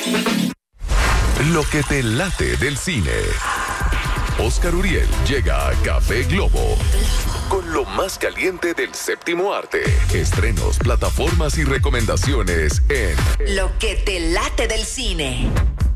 Lo que te late del cine. Oscar Uriel llega a Café Globo con lo más caliente del séptimo arte. Estrenos, plataformas y recomendaciones en Lo que te late del cine.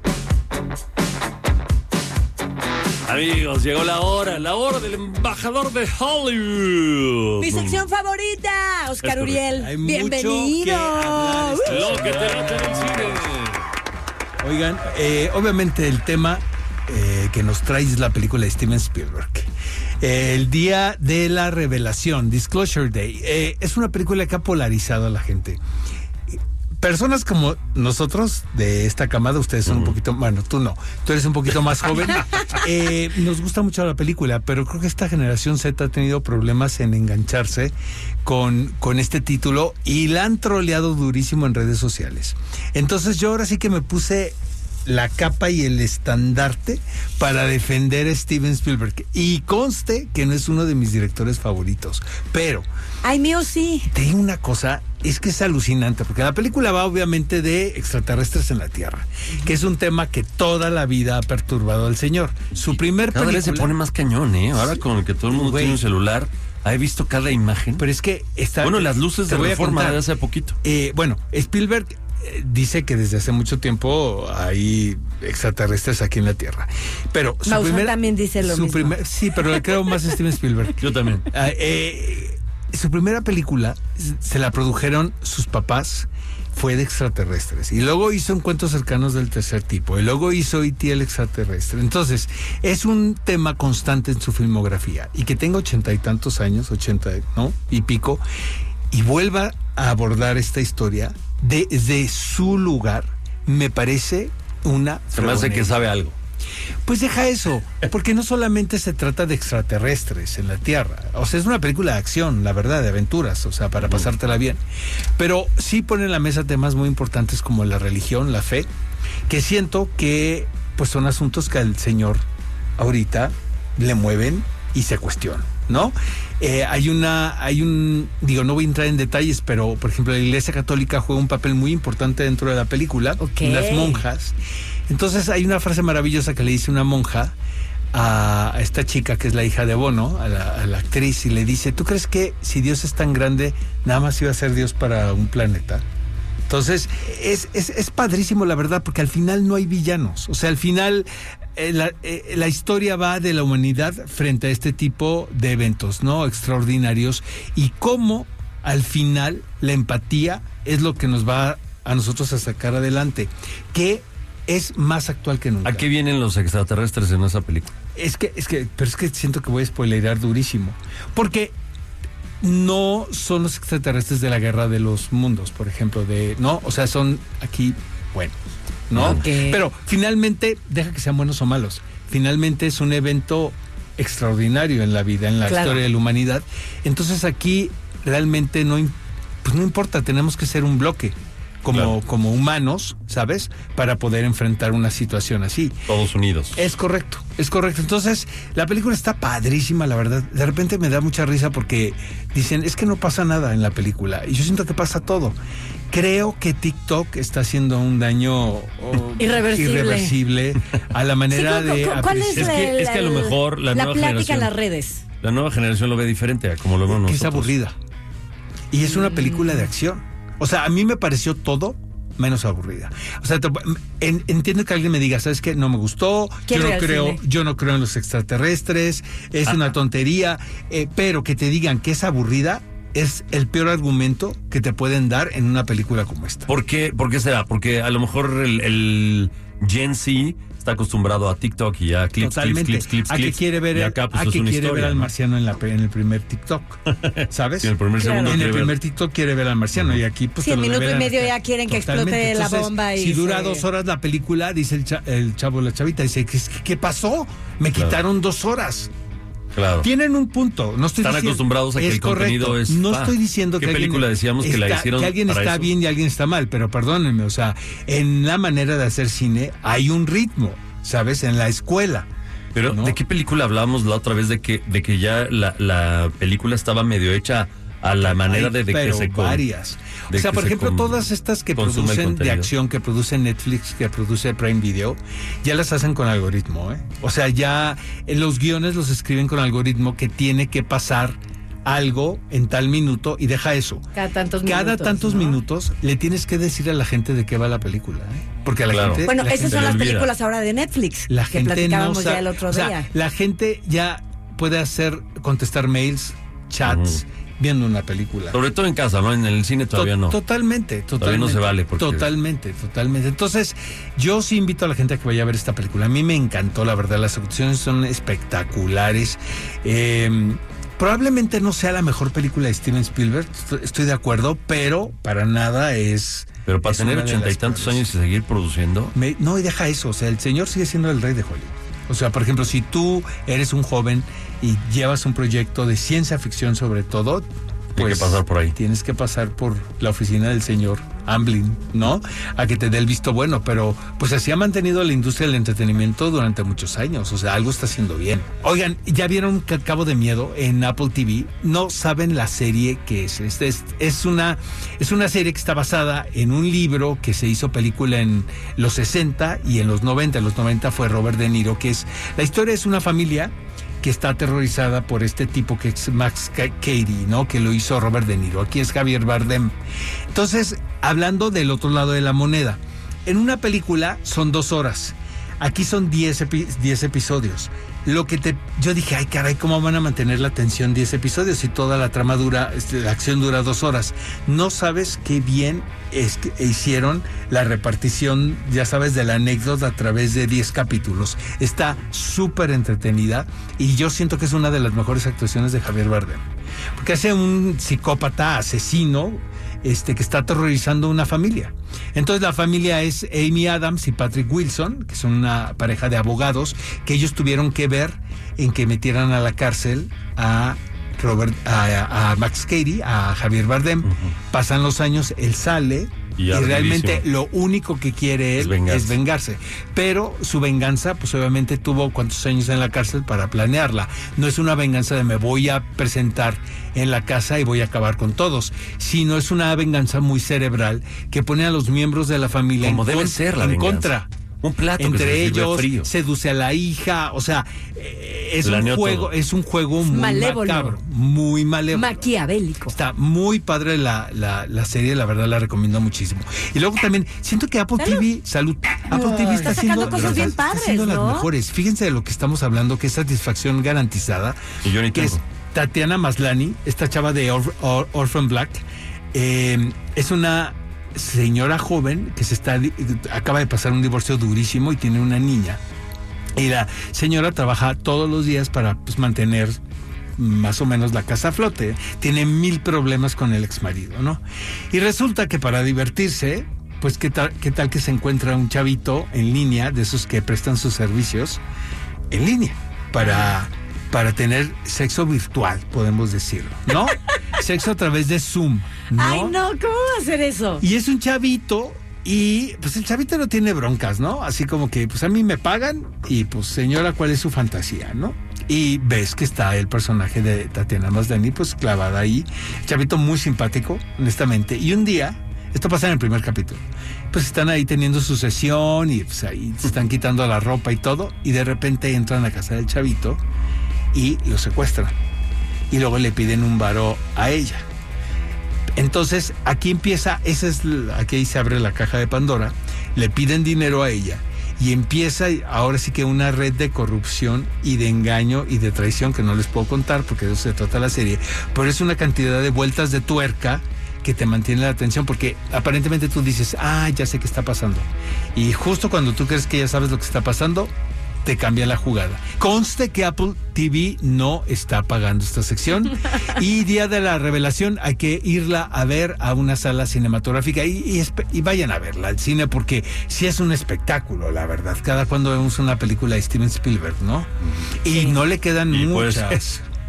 Amigos, llegó la hora del embajador de Hollywood. Mi sección favorita, Oscar Uriel. Hay Bienvenido. mucho que hablar Lo que te late del cine. Oigan, obviamente el tema que nos trae es la película de Steven Spielberg. El día de la revelación, Disclosure Day. Es una película que ha polarizado a la gente. Personas como nosotros, de esta camada, ustedes son un poquito, bueno, tú no, tú eres un poquito más joven, nos gusta mucho la película, pero creo que esta generación Z ha tenido problemas en engancharse con este título y la han troleado durísimo en redes sociales. Entonces yo ahora sí que me puse la capa y el estandarte para defender a Steven Spielberg. Y conste que no es uno de mis directores favoritos, pero... Ay, mío, sí. Te digo una cosa, es que es alucinante, porque la película va obviamente de extraterrestres en la Tierra, que es un tema que toda la vida ha perturbado al señor. Su primer Cada película... vez se pone más cañón, ¿eh? Ahora con el que todo el mundo tiene un celular, he visto cada imagen. Pero es que está... Bueno, las luces de Reforma de hace poquito. Bueno, Spielberg dice que desde hace mucho tiempo hay extraterrestres aquí en la Tierra. Pero su Maussan también dice lo mismo. Sí, pero le creo más a Steven Spielberg. Yo también. Su primera película se la produjeron sus papás, fue de extraterrestres. Y luego hizo Encuentros cercanos del tercer tipo. Y luego hizo E.T. el extraterrestre. Entonces, es un tema constante en su filmografía. Y que tenga 80 y tantos años, 80, ¿no? Y pico, y vuelva a abordar esta historia desde su lugar, me parece una... Se me hace que sabe algo. Pues deja eso, porque no solamente se trata de extraterrestres en la Tierra, o sea, es una película de acción, la verdad, de aventuras, o sea, para pasártela bien, pero sí pone en la mesa temas muy importantes como la religión, la fe, que siento que pues son asuntos que al señor ahorita le mueven y se cuestionan, ¿no? Digo, no voy a entrar en detalles, pero por ejemplo la Iglesia Católica juega un papel muy importante dentro de la película, las monjas. Entonces hay una frase maravillosa que le dice una monja a esta chica que es la hija de Bono, a la actriz, y le dice: ¿tú crees que si Dios es tan grande, nada más iba a ser Dios para un planeta? Entonces es padrísimo, la verdad, porque al final no hay villanos. O sea, al final la historia va de la humanidad frente a este tipo de eventos, ¿no? Extraordinarios, y cómo al final la empatía es lo que nos va a nosotros a sacar adelante, que es más actual que nunca. ¿A qué vienen los extraterrestres en esa película? Pero es que siento que voy a spoilerar durísimo, porque no son los extraterrestres de la Guerra de los Mundos, por ejemplo, ¿no? O sea, son aquí, bueno, ¿no? Okay. Pero finalmente, deja que sean buenos o malos, finalmente es un evento extraordinario en la vida, en la historia de la humanidad. Entonces aquí realmente no importa, tenemos que ser un bloque. Como humanos, ¿sabes? Para poder enfrentar una situación así. Todos unidos. Es correcto. Entonces, la película está padrísima, la verdad. De repente me da mucha risa porque dicen, es que no pasa nada en la película. Y yo siento que pasa todo. Creo que TikTok está haciendo un daño irreversible a la manera de... ¿Cuál es que a lo mejor la nueva plática generación, en las redes? La nueva generación lo ve diferente a como lo vemos nosotros. Es aburrida. Y es una película de acción. O sea, a mí me pareció todo menos aburrida. O sea, entiendo que alguien me diga, ¿sabes qué? No me gustó, yo no creo en los extraterrestres, es una tontería, pero que te digan que es aburrida es el peor argumento que te pueden dar en una película como esta. ¿Por qué será? Porque a lo mejor el Gen Z está acostumbrado a TikTok y a clips. ¿A qué quiere ver, y acá, pues, ver al marciano en el primer TikTok? ¿Sabes? Sí, en el primer segundo. En el primer TikTok quiere ver al marciano y aquí pues... Sí, en minuto y medio ya quieren que explote la bomba. Si dura 2 horas la película, dice el chavo, la chavita, dice, ¿qué pasó? Me quitaron 2 horas. Claro. Tienen un punto. No estoy Están acostumbrados a que el contenido es... No estoy diciendo ¿qué película decíamos que la hicieron que alguien para está eso? bien y alguien está mal, pero perdónenme, o sea, en la manera de hacer cine hay un ritmo, ¿sabes? En la escuela. Pero, ¿no? ¿de qué película hablábamos la otra vez? De que ya la película estaba medio hecha a la manera de que se varias. O sea, por ejemplo, todas estas que producen de acción, que produce Netflix, que produce Prime Video, ya las hacen con algoritmo, ¿eh? O sea, ya los guiones los escriben con algoritmo que tiene que pasar algo en tal minuto y deja eso. Cada tantos minutos le tienes que decir a la gente de qué va la película, ¿eh? Porque a la gente... Bueno, esas gente son las películas ahora de Netflix, la que gente platicábamos no sabe, ya el otro día. O sea, la gente ya puede contestar mails, chats, viendo una película. Sobre todo en casa, ¿no? En el cine todavía no. Totalmente. Todavía no se vale. Totalmente. Entonces, yo sí invito a la gente a que vaya a ver esta película. A mí me encantó, la verdad. Las actuaciones son espectaculares. Probablemente no sea la mejor película de Steven Spielberg, estoy de acuerdo, pero para nada es... Pero para tener 80 y tantos años y seguir produciendo... No, y deja eso, o sea, el señor sigue siendo el rey de Hollywood. O sea, por ejemplo, si tú eres un joven y llevas un proyecto de ciencia ficción sobre todo, pues tienes que pasar por ahí. Tienes que pasar por la oficina del señor Amblin, ¿no? A que te dé el visto bueno, pero pues así ha mantenido la industria del entretenimiento durante muchos años, o sea, algo está haciendo bien. Oigan, ¿ya vieron Cabo de Miedo en Apple TV? No saben la serie que es. Es una serie que está basada en un libro que se hizo película en los 60 y en los 90. En los 90 fue Robert De Niro, la historia es una familia que está aterrorizada por este tipo que es Max Cady, ¿no? Que lo hizo Robert De Niro. Aquí es Javier Bardem. Entonces, hablando del otro lado de la moneda, en una película son 2 horas. Aquí son 10 episodios. Yo dije, ay caray, ¿cómo van a mantener la atención 10 episodios si toda la trama la acción dura 2 horas? No sabes qué bien hicieron la repartición, ya sabes, de la anécdota a través de 10 capítulos. Está súper entretenida y yo siento que es una de las mejores actuaciones de Javier Bardem. Porque hace un psicópata asesino que está aterrorizando una familia. Entonces la familia es Amy Adams y Patrick Wilson, que son una pareja de abogados, que ellos tuvieron que ver en que metieran a la cárcel a Max Cady, a Javier Bardem. Pasan los años, él sale y realmente lo único que quiere él es vengarse. Pero su venganza, pues obviamente tuvo cuántos años en la cárcel para planearla. No es una venganza de me voy a presentar en la casa y voy a acabar con todos, sino es una venganza muy cerebral que pone a los miembros de la familia como debe ser la venganza. Contra. Un plato entre ellos, frío. seduce a la hija, o sea, es un juego muy malévolo, macabro, muy malévolo. Maquiavélico. Está muy padre la serie, la verdad la recomiendo muchísimo. Y luego también, siento que Apple TV está haciendo cosas bien padres, las ¿no? mejores. Fíjense de lo que estamos hablando, que es satisfacción garantizada. Y yo ni que tengo. es Tatiana Maslany, esta chava de Orphan Black, es una señora joven que acaba de pasar un divorcio durísimo y tiene una niña. Y la señora trabaja todos los días para mantener más o menos la casa a flote. Tiene 1000 problemas con el exmarido, ¿no? Y resulta que para divertirse, pues qué tal que se encuentra un chavito en línea, de esos que prestan sus servicios en línea para tener sexo virtual, podemos decirlo, ¿no? Sexo a través de Zoom, ¿no? Ay, no, ¿cómo va a hacer eso? Y es un chavito y pues el chavito no tiene broncas, ¿no? Así como que pues a mí me pagan y pues señora, ¿cuál es su fantasía, no? Y ves que está el personaje de Tatiana Maslany pues clavada ahí, el chavito muy simpático, honestamente. Y un día, esto pasa en el primer capítulo, pues están ahí teniendo su sesión y pues ahí se están quitando la ropa y todo, y de repente entran a casa del chavito y lo secuestran. Y luego le piden un varo a ella. Entonces, aquí empieza, aquí ahí se abre la caja de Pandora, le piden dinero a ella y empieza ahora sí que una red de corrupción y de engaño y de traición que no les puedo contar porque de eso se trata la serie, pero es una cantidad de vueltas de tuerca que te mantiene la atención porque aparentemente tú dices, ya sé qué está pasando. Y justo cuando tú crees que ya sabes lo que está pasando, te cambia la jugada. Conste que Apple TV no está pagando esta sección y día de la revelación hay que irla a ver a una sala cinematográfica y vayan a verla al cine porque sí es un espectáculo, la verdad. Cada cuando vemos una película de Steven Spielberg, ¿no? Y no le quedan muchas.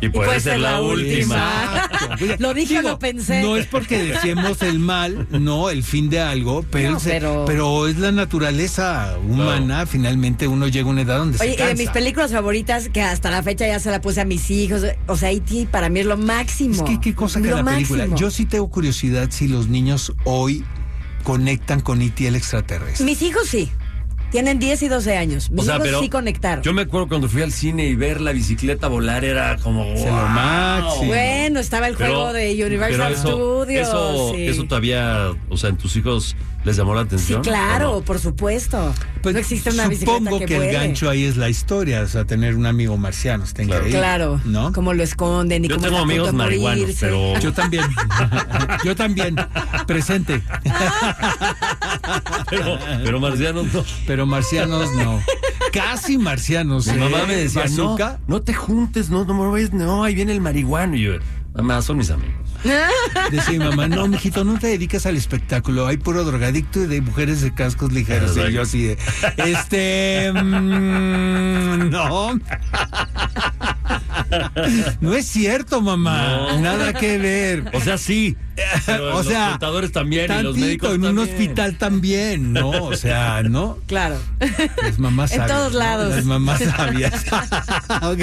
Y puede ser la última. Exacto. Lo dije o Digo, lo pensé. No es porque deseemos el mal, no, el fin de algo, pero, No, pero es la naturaleza humana. No. Finalmente uno llega a una edad donde Oye, se y cansa. de mis películas favoritas, que hasta la fecha ya se la puse a mis hijos, o sea, E.T. para mí es lo máximo. Es que qué cosa que Lo la película. máximo. Yo sí tengo curiosidad si los niños hoy conectan con E.T. el extraterrestre. Mis hijos sí. Tienen 10 y 12 años. Mis hijos sí conectaron. Yo me acuerdo cuando fui al cine y ver la bicicleta volar era como. Se lo máximo. Bueno, estaba el juego de Universal Studios. sí. Eso todavía, o sea, en tus hijos les llamó la Sí, atención. claro, ¿o no? por supuesto. Pues, no existe una bicicleta supongo que vuele. el gancho ahí es la historia, o sea, tener un amigo marciano, está increíble. Claro, ¿no? cómo lo esconden y Yo cómo tengo está a punto amigos de marihuanos, morirse. pero. Yo también. Yo también. Presente. Pero marcianos no. Pero marcianos no. Casi marcianos. Mi mamá me decía, Bazooka. no te juntes, no, ahí viene el marihuano. Y yo, mamá, son mis amigos. Decía mi mamá, no, mijito, no te dedicas al espectáculo. Hay puro drogadicto y de mujeres de cascos ligeros. Y yo así de, no. No es cierto, mamá. No. Nada que ver. O sea, sí. Pero O los sea, contadores también y los Tantito, médicos en un también. hospital también, ¿no? O sea, ¿no? Claro. Las mamás En sabias. todos ¿no? lados. Las mamás sabias. Ok.